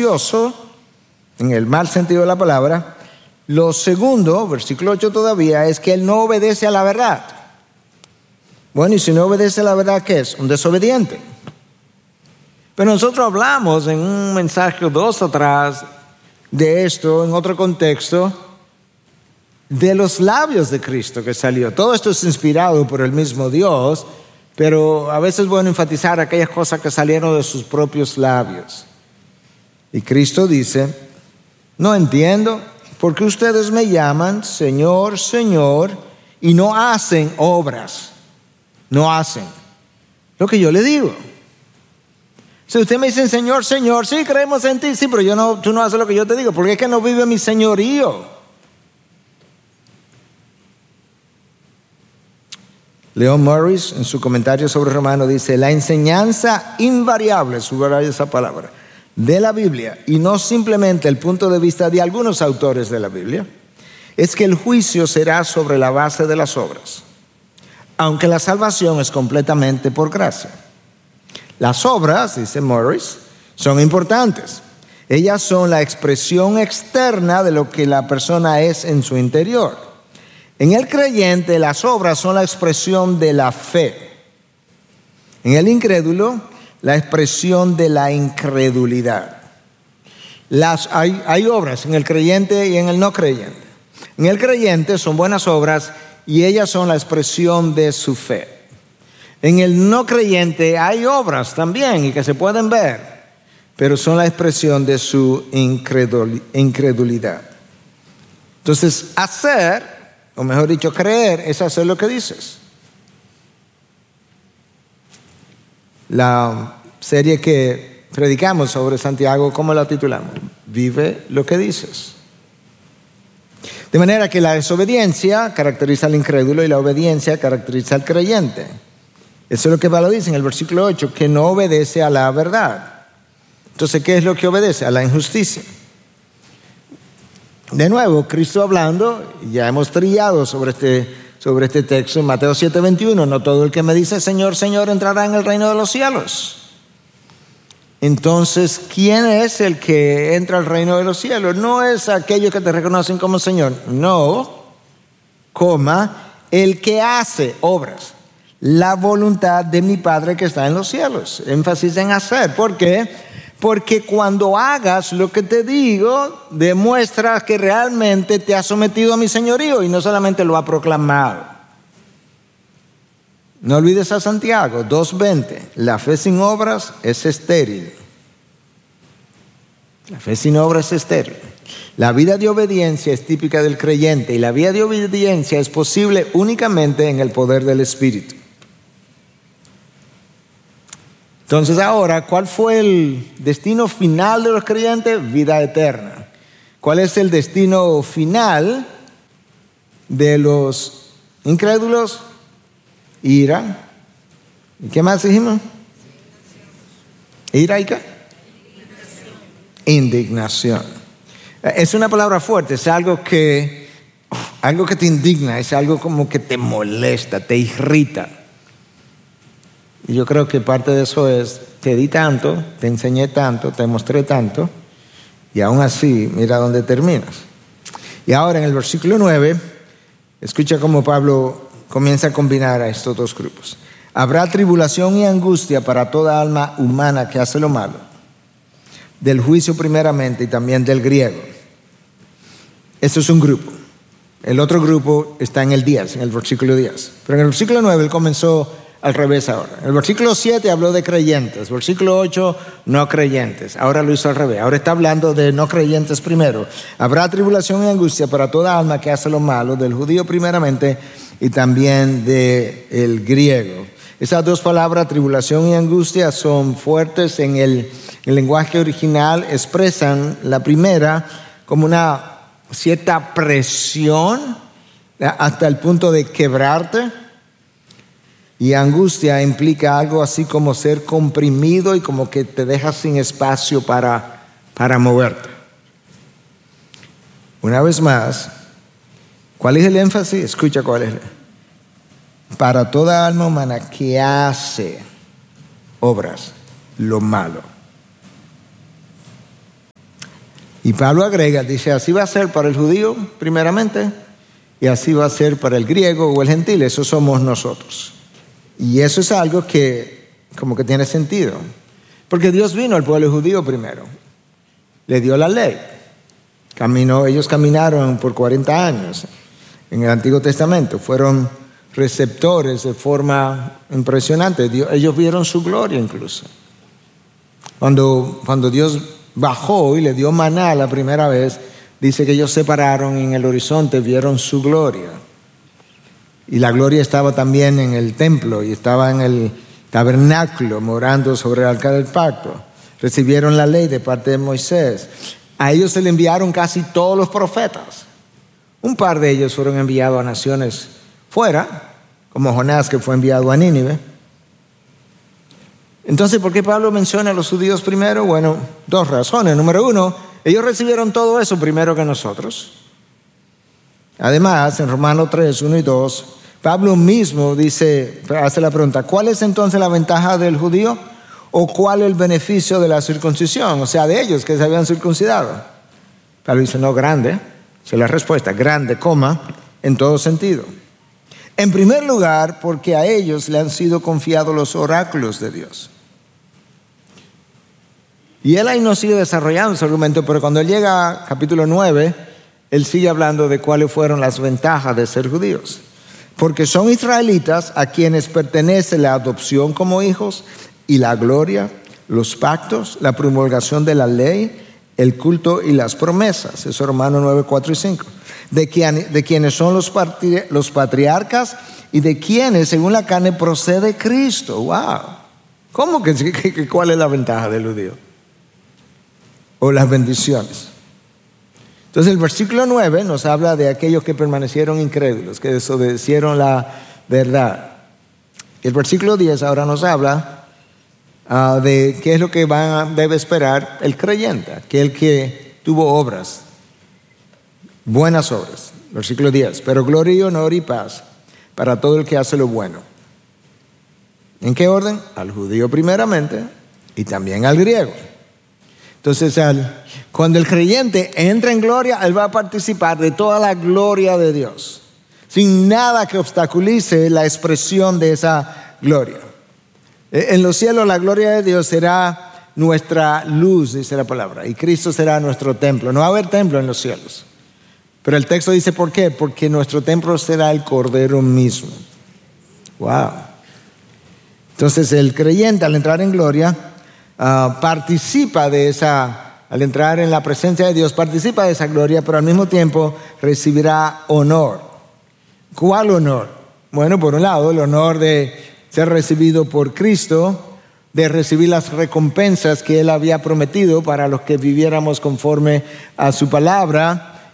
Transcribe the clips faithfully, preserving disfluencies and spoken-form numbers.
ocioso, en el mal sentido de la palabra. Lo segundo, versículo ocho todavía, es que él no obedece a la verdad. Bueno, y si no obedece a la verdad, ¿qué es? Un desobediente. Pero nosotros hablamos en un mensaje o dos atrás de esto, en otro contexto, de los labios de Cristo que salió. Todo esto es inspirado por el mismo Dios, pero a veces es bueno enfatizar aquellas cosas que salieron de sus propios labios. Y Cristo dice, no entiendo por qué ustedes me llaman Señor, Señor, y no hacen obras. No hacen lo que yo le digo. Si usted me dice Señor, Señor, sí, creemos en ti, sí, pero yo no, tú no haces lo que yo te digo, porque es que no vive mi señorío. Leon Morris, en su comentario sobre Romano, dice, la enseñanza invariable, subraya esa palabra, de la Biblia, y no simplemente el punto de vista de algunos autores de la Biblia, es que el juicio será sobre la base de las obras, aunque la salvación es completamente por gracia. Las obras, dice Morris, son importantes. Ellas son la expresión externa de lo que la persona es en su interior. En el creyente, las obras son la expresión de la fe. En el incrédulo, la expresión de la incredulidad. Las, hay, hay obras en el creyente y en el no creyente. En el creyente son buenas obras y ellas son la expresión de su fe. En el no creyente hay obras también y que se pueden ver, pero son la expresión de su incredulidad. Entonces, hacer, o mejor dicho, creer, es hacer lo que dices. La serie que predicamos sobre Santiago, ¿cómo la titulamos? Vive lo que dices. De manera que la desobediencia caracteriza al incrédulo y la obediencia caracteriza al creyente. Eso es lo que Pablo dice en el versículo ocho, que no obedece a la verdad. Entonces, ¿qué es lo que obedece? A la injusticia. De nuevo, Cristo hablando, ya hemos trillado sobre este, sobre este texto en Mateo siete veintiuno, no todo el que me dice Señor, Señor entrará en el reino de los cielos. Entonces, ¿quién es el que entra al reino de los cielos? No es aquellos que te reconocen como Señor, no, coma, el que hace obras. La voluntad de mi Padre que está en los cielos. Énfasis en hacer. ¿Por qué? Porque cuando hagas lo que te digo, demuestras que realmente te has sometido a mi señorío y no solamente lo has proclamado. No olvides a Santiago dos veinte. La fe sin obras es estéril. La fe sin obras es estéril. La vida de obediencia es típica del creyente y la vida de obediencia es posible únicamente en el poder del Espíritu. Entonces ahora, ¿cuál fue el destino final de los creyentes? Vida eterna. ¿Cuál es el destino final de los incrédulos? Ira. ¿Y qué más dijimos? ¿Ira y qué? Indignación. Es una palabra fuerte, es algo que, algo que te indigna, es algo como que te molesta, te irrita. Y yo creo que parte de eso es, te di tanto, te enseñé tanto, te mostré tanto, y aún así, mira dónde terminas. Y ahora en el versículo nueve, escucha cómo Pablo comienza a combinar a estos dos grupos. Habrá tribulación y angustia para toda alma humana que hace lo malo, del juicio primeramente y también del griego. Esto es un grupo. El otro grupo está en el diez, en el versículo diez. Pero en el versículo nueve él comenzó al revés ahora. El versículo siete habló de creyentes, versículo ocho no creyentes. Ahora lo hizo al revés. Ahora está hablando de no creyentes primero. Habrá tribulación y angustia para toda alma que hace lo malo, del judío primeramente y también del griego. Esas dos palabras, tribulación y angustia, son fuertes en el, el lenguaje original. Expresan la primera como una cierta presión hasta el punto de quebrarte. Y angustia implica algo así como ser comprimido y como que te dejas sin espacio para, para moverte. Una vez más, ¿cuál es el énfasis? Escucha cuál es. Para toda alma humana que hace obras, lo malo. Y Pablo agrega, dice, así va a ser para el judío primeramente, y así va a ser para el griego o el gentil. Eso somos nosotros. Y eso es algo que como que tiene sentido. Porque Dios vino al pueblo judío primero. Le dio la ley. Caminó, ellos caminaron por cuarenta años en el Antiguo Testamento. Fueron receptores de forma impresionante. Dios, ellos vieron su gloria incluso. Cuando, cuando Dios bajó y le dio maná la primera vez, dice que ellos se pararon en el horizonte, vieron su gloria. Y la gloria estaba también en el templo y estaba en el tabernáculo morando sobre el arca del pacto. Recibieron la ley de parte de Moisés. A ellos se le enviaron casi todos los profetas. Un par de ellos fueron enviados a naciones fuera, como Jonás, que fue enviado a Nínive. Entonces, ¿por qué Pablo menciona a los judíos primero? Bueno, dos razones. Número uno, ellos recibieron todo eso primero que nosotros. Además, en Romanos tres, uno y dos, Pablo mismo dice, hace la pregunta, ¿cuál es entonces la ventaja del judío? ¿O cuál el beneficio de la circuncisión? O sea, de ellos que se habían circuncidado. Pablo dice, no, grande. Esa es la respuesta, grande, coma, en todo sentido. En primer lugar, porque a ellos le han sido confiados los oráculos de Dios. Y él ahí no sigue desarrollando su argumento, pero cuando él llega a capítulo nueve, él sigue hablando de cuáles fueron las ventajas de ser judíos. Porque son israelitas a quienes pertenece la adopción como hijos y la gloria, los pactos, la promulgación de la ley, el culto y las promesas. Eso es Romanos nueve, cuatro y cinco. De, quien, de quienes son los, patri, los patriarcas y de quienes, según la carne, procede Cristo. ¡Wow! ¿Cómo que, que, que cuál es la ventaja del judío? O las bendiciones. Entonces el versículo nueve nos habla de aquellos que permanecieron incrédulos, que desobedecieron la verdad. El versículo diez ahora nos habla uh, de qué es lo que va, debe esperar el creyente, aquel que tuvo obras, buenas obras. Versículo diez, pero gloria y honor y paz para todo el que hace lo bueno. ¿En qué orden? Al judío primeramente y también al griego. Entonces, al, cuando el creyente entra en gloria, él va a participar de toda la gloria de Dios, sin nada que obstaculice la expresión de esa gloria. En los cielos la gloria de Dios será nuestra luz, dice la palabra, y Cristo será nuestro templo. No va a haber templo en los cielos. Pero el texto dice, ¿por qué? Porque nuestro templo será el Cordero mismo. Wow. Entonces el creyente al entrar en gloria, Uh, participa de esa, al entrar en la presencia de Dios, participa de esa gloria, pero al mismo tiempo recibirá honor. ¿Cuál honor? Bueno, por un lado, el honor de ser recibido por Cristo, de recibir las recompensas que Él había prometido para los que viviéramos conforme a su palabra,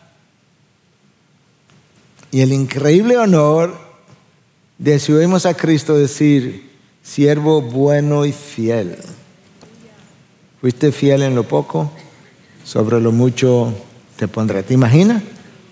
y el increíble honor de, si oímos a Cristo decir, siervo bueno y fiel. Fuiste fiel en lo poco, sobre lo mucho te pondré. ¿Te imaginas?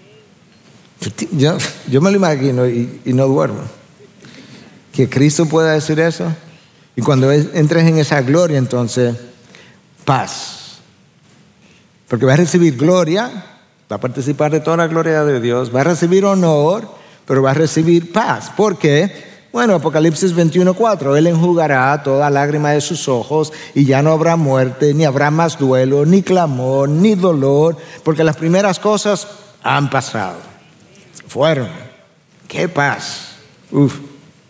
Yo, yo me lo imagino y, y no duermo. Que Cristo pueda decir eso. Y cuando entres en esa gloria, entonces, paz. Porque vas a recibir gloria, va a participar de toda la gloria de Dios, va a recibir honor, pero va a recibir paz. ¿Por qué? Bueno, Apocalipsis veintiuno, cuatro, Él enjugará toda lágrima de sus ojos y ya no habrá muerte, ni habrá más duelo, ni clamor, ni dolor, porque las primeras cosas han pasado. Fueron. ¡Qué paz! Uf.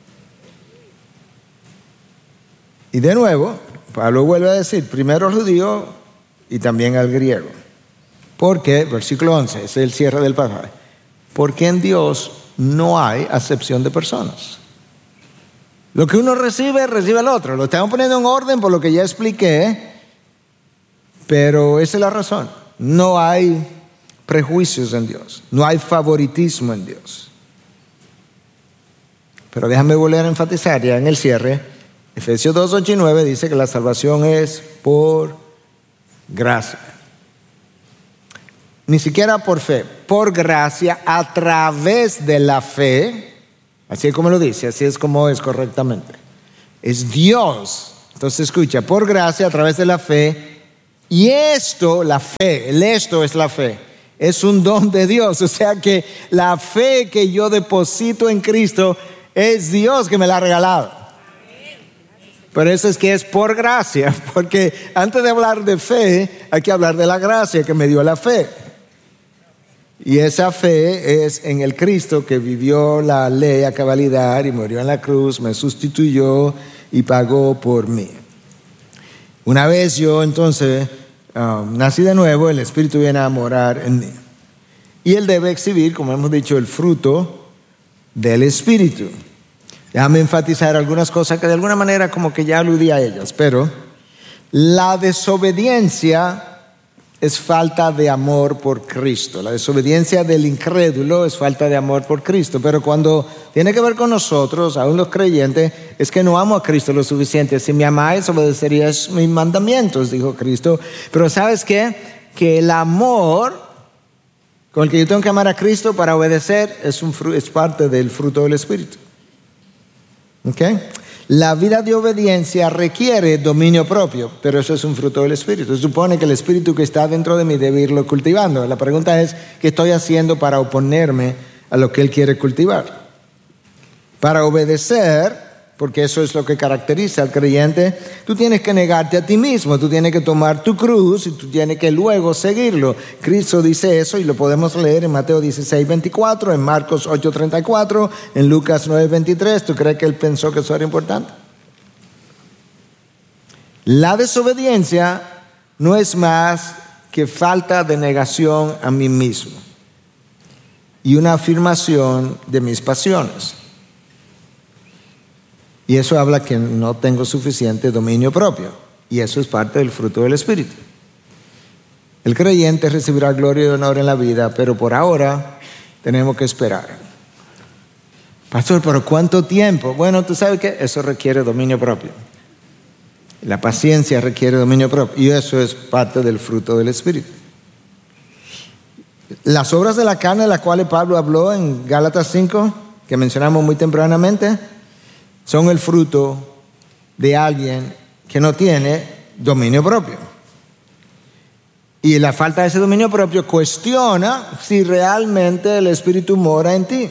Y de nuevo, Pablo vuelve a decir, primero al judío y también al griego. Porque, versículo once, ese es el cierre del pasaje, porque en Dios no hay acepción de personas. Lo que uno recibe, recibe el otro. Lo estamos poniendo en orden por lo que ya expliqué, pero esa es la razón. No hay prejuicios en Dios, no hay favoritismo en Dios. Pero déjame volver a enfatizar ya en el cierre. Efesios dos, ocho y nueve dice que la salvación es por gracia. Ni siquiera por fe, por gracia a través de la fe. Así es como lo dice, así es como es correctamente. Es Dios. Entonces escucha, por gracia a través de la fe Y esto, la fe, el esto es la fe, es un don de Dios. O sea que la fe que yo deposito en Cristo es Dios que me la ha regalado. Por eso es que es por gracia, porque antes de hablar de fe hay que hablar de la gracia que me dio la fe. Y esa fe es en el Cristo que vivió la ley a cabalidad y murió en la cruz, me sustituyó y pagó por mí. Una vez yo entonces um, nací de nuevo, el Espíritu viene a morar en mí. Y Él debe exhibir, como hemos dicho, el fruto del Espíritu. Déjame enfatizar algunas cosas que de alguna manera como que ya aludí a ellas, pero la desobediencia es falta de amor por Cristo. La desobediencia del incrédulo es falta de amor por Cristo. Pero cuando tiene que ver con nosotros, aún los creyentes, es que no amo a Cristo lo suficiente. Si me amáis, obedeceríais mis mandamientos, dijo Cristo. Pero ¿sabes qué? Que el amor con el que yo tengo que amar a Cristo para obedecer es, un, es parte del fruto del Espíritu. ¿Ok? La vida de obediencia requiere dominio propio, pero eso es un fruto del Espíritu. Se supone que el Espíritu que está dentro de mí debe irlo cultivando. La pregunta es, ¿qué estoy haciendo para oponerme a lo que Él quiere cultivar? Para obedecer, porque eso es lo que caracteriza al creyente, tú tienes que negarte a ti mismo, tú tienes que tomar tu cruz y tú tienes que luego seguirlo. Cristo dice eso y lo podemos leer en Mateo dieciséis veinticuatro, en Marcos ocho treinta y cuatro, en Lucas nueve veintitrés. ¿Tú crees que Él pensó que eso era importante? La desobediencia no es más que falta de negación a mí mismo y una afirmación de mis pasiones. Y eso habla que no tengo suficiente dominio propio. Y eso es parte del fruto del Espíritu. El creyente recibirá gloria y honor en la vida, pero por ahora tenemos que esperar. Pastor, ¿pero cuánto tiempo? Bueno, tú sabes que eso requiere dominio propio. La paciencia requiere dominio propio. Y eso es parte del fruto del Espíritu. Las obras de la carne, de las cuales Pablo habló en Gálatas cinco, que mencionamos muy tempranamente, son el fruto de alguien que no tiene dominio propio. Y la falta de ese dominio propio cuestiona si realmente el Espíritu mora en ti.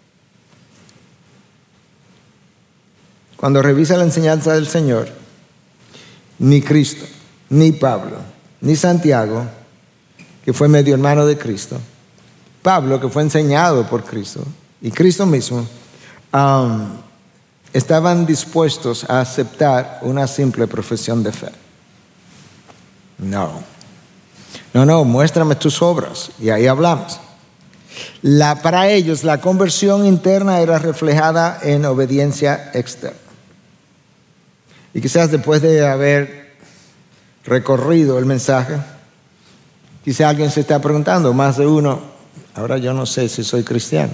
Cuando revisa la enseñanza del Señor, ni Cristo, ni Pablo, ni Santiago, que fue medio hermano de Cristo, Pablo, que fue enseñado por Cristo, y Cristo mismo, um, estaban dispuestos a aceptar una simple profesión de fe. No. No, no, muéstrame tus obras. Y ahí hablamos. La, para ellos, la conversión interna era reflejada en obediencia externa. Y quizás después de haber recorrido el mensaje, quizás alguien se está preguntando, más de uno, ahora yo no sé si soy cristiano.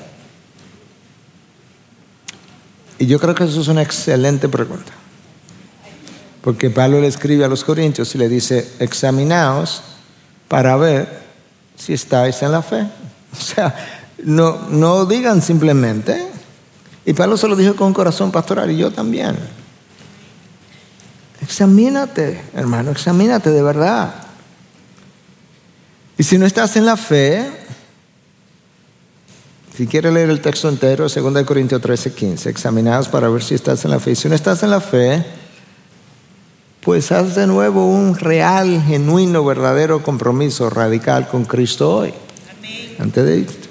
Y yo creo que eso es una excelente pregunta. Porque Pablo le escribe a los Corintios y le dice, examinaos para ver si estáis en la fe. O sea, no, no digan simplemente. Y Pablo se lo dijo con un corazón pastoral y yo también. Examínate, hermano, examínate de verdad. Y si no estás en la fe, si quieres leer el texto entero, dos Corintios trece, quince, examinaos para ver si estás en la fe. Y si no estás en la fe, pues haz de nuevo un real, genuino, verdadero compromiso radical con Cristo hoy. Amén. Antes de irte.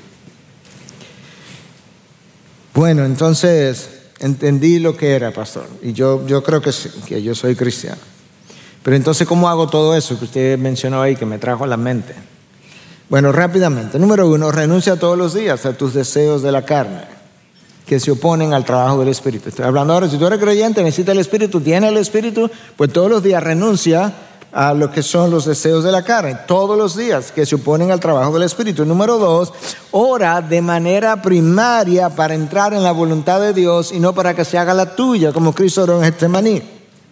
Bueno, entonces entendí lo que era, pastor. Y yo, yo creo que sí, que yo soy cristiano. Pero entonces, ¿cómo hago todo eso que usted mencionó ahí, que me trajo a la mente? Bueno, rápidamente. Número uno, renuncia todos los días a tus deseos de la carne que se oponen al trabajo del Espíritu. Estoy hablando ahora, si tú eres creyente, necesitas el Espíritu, tienes el Espíritu, pues todos los días renuncia a lo que son los deseos de la carne. Todos los días que se oponen al trabajo del Espíritu. Número dos, ora de manera primaria para entrar en la voluntad de Dios y no para que se haga la tuya, como Cristo oró en Getsemaní.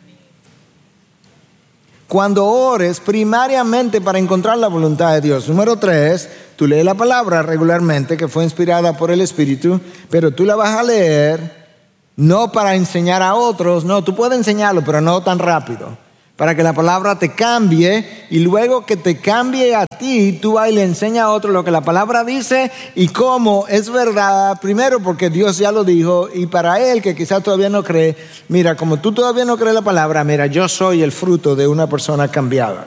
Cuando ores primariamente para encontrar la voluntad de Dios. Número tres, tú lees la palabra regularmente que fue inspirada por el Espíritu, pero tú la vas a leer no para enseñar a otros, no, tú puedes enseñarlo, pero no tan rápido. para que la palabra te cambie, y luego que te cambie a ti, tú vas y le enseñas a otro lo que la palabra dice y cómo es verdad, primero porque Dios ya lo dijo, y para él que quizás todavía no cree, mira, como tú todavía no crees la palabra, mira, yo soy el fruto de una persona cambiada.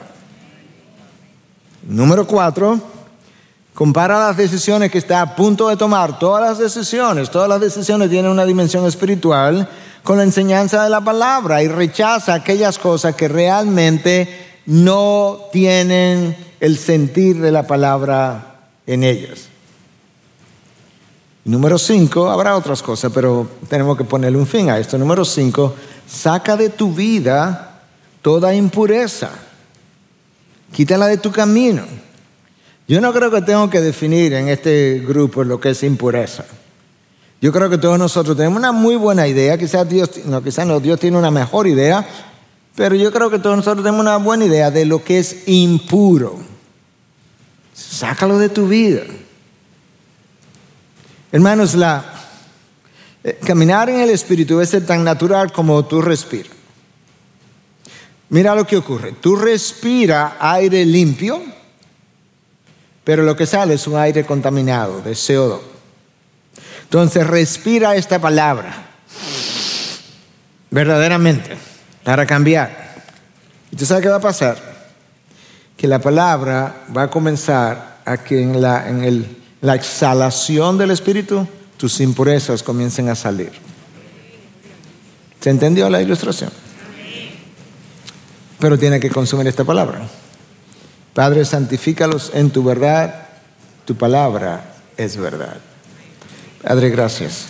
Número cuatro, compara las decisiones que está a punto de tomar, todas las decisiones, todas las decisiones tienen una dimensión espiritual, con la enseñanza de la palabra, y rechaza aquellas cosas que realmente no tienen el sentir de la palabra en ellas. Número cinco, habrá otras cosas, pero tenemos que ponerle un fin a esto. Número cinco, saca de tu vida toda impureza. Quítala de tu camino. Yo no creo que tengo que definir en este grupo lo que es impureza. Yo creo que todos nosotros tenemos una muy buena idea, quizás Dios, no, quizás no, Dios tiene una mejor idea, pero yo creo que todos nosotros tenemos una buena idea de lo que es impuro. Sácalo de tu vida. Hermanos, la, eh, caminar en el Espíritu debe ser tan natural como tú respiras. Mira lo que ocurre, tú respiras aire limpio, pero lo que sale es un aire contaminado de C O dos. Entonces respira esta palabra verdaderamente para cambiar. ¿Y tú sabes qué va a pasar? Que la palabra va a comenzar a que en la, en el, la exhalación del Espíritu tus impurezas comiencen a salir. ¿Se entendió la ilustración? Pero tiene que consumir esta palabra. Padre, santifícalos en tu verdad, tu palabra es verdad. Padre, gracias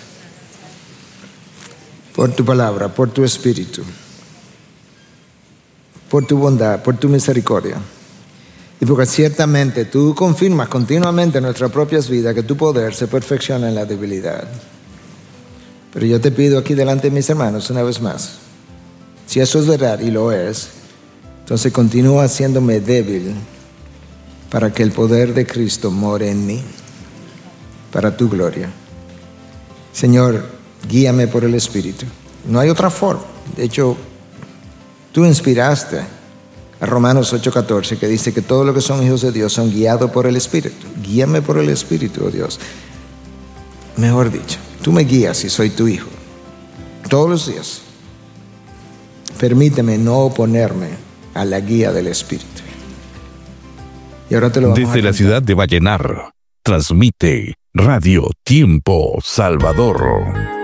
por tu palabra, por tu espíritu, por tu bondad, por tu misericordia. Y porque ciertamente tú confirmas continuamente en nuestras propias vidas que tu poder se perfecciona en la debilidad. Pero yo te pido aquí delante de mis hermanos una vez más, si eso es verdad y lo es, entonces continúa haciéndome débil para que el poder de Cristo more en mí, para tu gloria. Señor, guíame por el Espíritu. No hay otra forma. De hecho, tú inspiraste a Romanos ocho catorce, que dice que todos los que son hijos de Dios son guiados por el Espíritu. Guíame por el Espíritu, oh Dios. Mejor dicho, tú me guías y soy tu hijo. Todos los días. Permíteme no oponerme a la guía del Espíritu. Y ahora te lo vamos a Desde la ciudad de Vallenar, transmite Radio Tiempo Salvador.